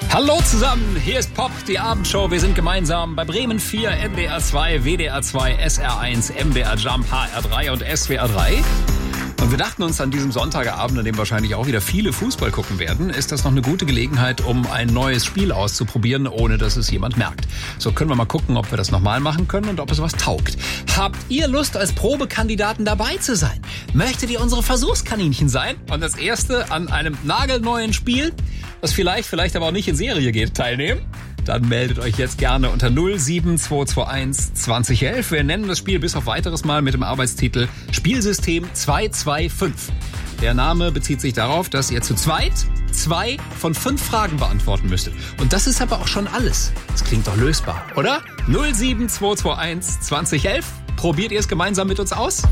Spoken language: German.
Hallo zusammen, hier ist Pop, die Abendshow. Wir sind gemeinsam bei Bremen 4, NDR 2, WDR 2, SR 1, MDR Jump, HR 3 und SWR 3. Und wir dachten uns an diesem Sonntagabend, an dem wahrscheinlich auch wieder viele Fußball gucken werden, ist das noch eine gute Gelegenheit, um ein neues Spiel auszuprobieren, ohne dass es jemand merkt. So können wir mal gucken, ob wir das nochmal machen können und ob es was taugt. Habt ihr Lust, als Probekandidaten dabei zu sein? Möchtet ihr unsere Versuchskaninchen sein? Und das erste an einem nagelneuen Spiel, das vielleicht aber auch nicht in Serie geht, teilnehmen? Dann meldet euch jetzt gerne unter 07221 2011. Wir nennen das Spiel bis auf weiteres mal mit dem Arbeitstitel Spielsystem 225. Der Name bezieht sich darauf, dass ihr zu zweit 2 von 5 Fragen beantworten müsstet. Und das ist aber auch schon alles. Das klingt doch lösbar, oder? 07221 2011. Probiert ihr es gemeinsam mit uns aus?